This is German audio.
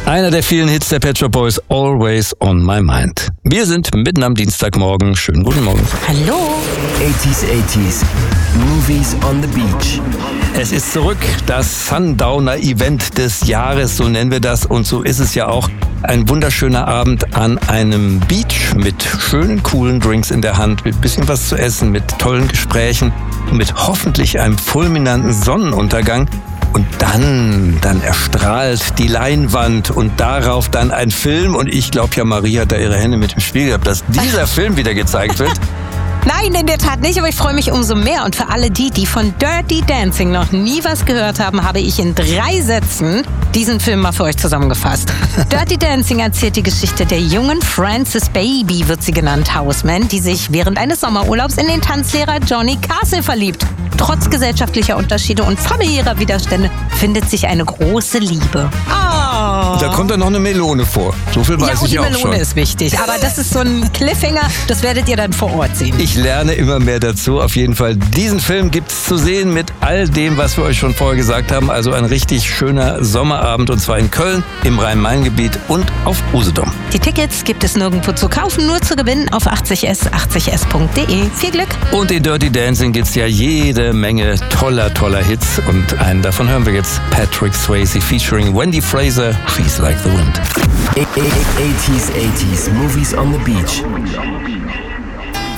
Einer der vielen Hits der Pet Shop Boys, Always on My Mind. Wir sind mitten am Dienstagmorgen. Schönen guten Morgen. Hallo. 80s, Movies on the Beach. Es ist zurück, das Sundowner-Event des Jahres, so nennen wir das. Und so ist es ja auch. Ein wunderschöner Abend an einem Beach mit schönen, coolen Drinks in der Hand, mit bisschen was zu essen, mit tollen Gesprächen und mit hoffentlich einem fulminanten Sonnenuntergang. Und dann erstrahlt die Leinwand und darauf dann ein Film. Und ich glaube ja, Marie hat da ihre Hände mit dem Spiel gehabt, dass dieser Film wieder gezeigt wird. Nein, in der Tat nicht, aber ich freue mich umso mehr. Und für alle die von Dirty Dancing noch nie was gehört haben, habe ich in 3 Sätzen diesen Film mal für euch zusammengefasst. Dirty Dancing erzählt die Geschichte der jungen Frances Baby, wird sie genannt, Houseman, die sich während eines Sommerurlaubs in den Tanzlehrer Johnny Castle verliebt. Trotz gesellschaftlicher Unterschiede und familiärer Widerstände findet sich eine große Liebe. Da kommt dann noch eine Melone vor. So viel weiß ich auch schon. Die Melone ist wichtig, aber das ist so ein Cliffhanger, das werdet ihr dann vor Ort sehen. Ich lerne immer mehr dazu. Auf jeden Fall, diesen Film gibt's zu sehen mit all dem, was wir euch schon vorher gesagt haben. Also ein richtig schöner Sommerabend, und zwar in Köln, im Rhein-Main-Gebiet und auf Usedom. Die Tickets gibt es nirgendwo zu kaufen, nur zu gewinnen auf 80s80s.de. Viel Glück! Und in Dirty Dancing gibt's ja jede Menge toller Hits. Und einen davon hören wir jetzt. Patrick Swayze featuring Wendy Fraser, She's Like the Wind. 80s, Movies on the Beach.